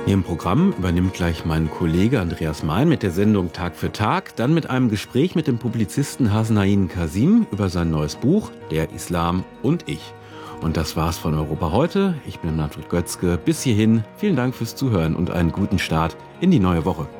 Hier im Programm übernimmt gleich mein Kollege Andreas Mein mit der Sendung Tag für Tag, dann mit einem Gespräch mit dem Publizisten Hasnain Kasim über sein neues Buch Der Islam und ich. Und das war's von Europa heute. Ich bin Manfred Götzke. Bis hierhin, vielen Dank fürs Zuhören und einen guten Start in die neue Woche.